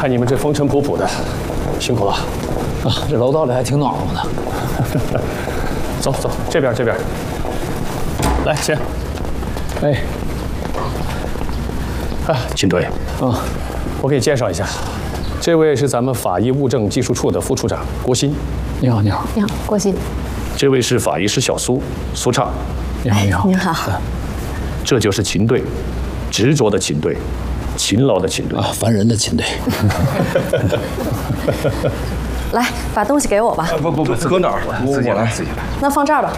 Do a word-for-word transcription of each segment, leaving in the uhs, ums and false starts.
看你们这风尘仆仆的，辛苦了。 啊，这楼道里还挺暖和的。 走走，这边这边。来，先。 哎。 啊，秦队。 嗯， 我给你介绍一下，这位是咱们法医物证技术处的副处长郭鑫。 你好，你好。 你好，郭鑫。 这位是法医师小苏，苏畅。 你好，你好。 您好。 这就是秦队，执着的秦队，勤劳的秦队啊，烦人的秦队。 来，把东西给我吧。 不不不，搁哪儿？我自己来， 我来。 自己来。 那放这儿吧。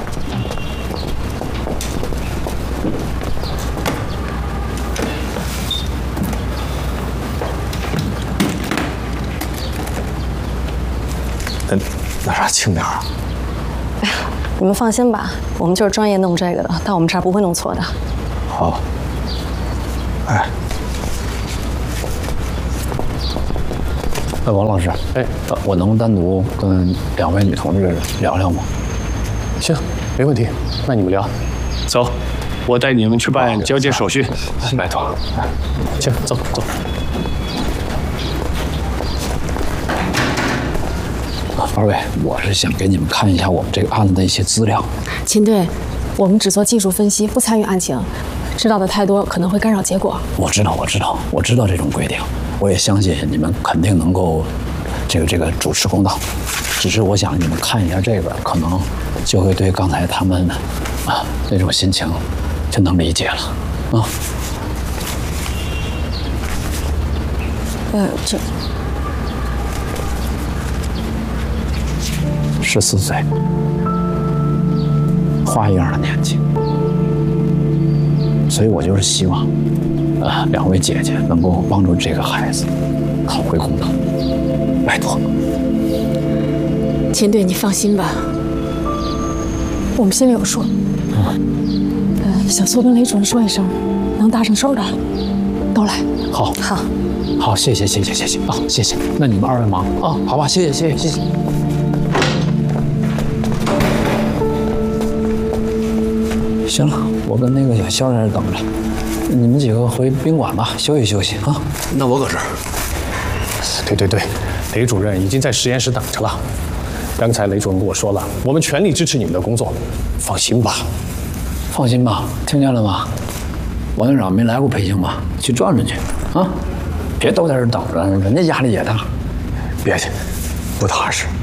那那啥轻点啊。 哎呀，你们放心吧，我们就是专业弄这个的，到我们这儿不会弄错的。 好。哎。 哎，王老师，哎，我能单独跟两位女同志聊聊吗？ 行，没问题。那你们聊，走，我带你们去办交接手续。 拜托。 行，走走。 二位，我是想给你们看一下我们这个案子的一些资料。 秦队，我们只做技术分析，不参与案情，知道的太多可能会干扰结果。 我知道，我知道，我知道这种规定。 我也相信你们肯定能够，这个这个主持公道。只是我想你们看一下这个，可能就会对刚才他们啊那种心情就能理解了啊。 呃，这十四岁，花一样的年纪，所以我就是希望。 啊，两位姐姐能够帮助这个孩子讨回公道，拜托。 秦队，你放心吧，我们心里有数。嗯，呃，小苏跟雷主任说一声，能搭上手的都来。 好， 好， 好，谢谢，谢谢，谢谢啊，谢谢。那你们二位忙啊，好吧，谢谢，谢谢，谢谢。行了，我跟那个小肖在这等着。 你们几个回宾馆吧，休息休息啊。 那我搁这儿。 对对对，雷主任已经在实验室等着了。刚才雷主任跟我说了，我们全力支持你们的工作，放心吧。 放心吧，听见了吗？王院长没来过培训吧？去转转去啊！别都在这等着，人家压力也大。 别去，不踏实。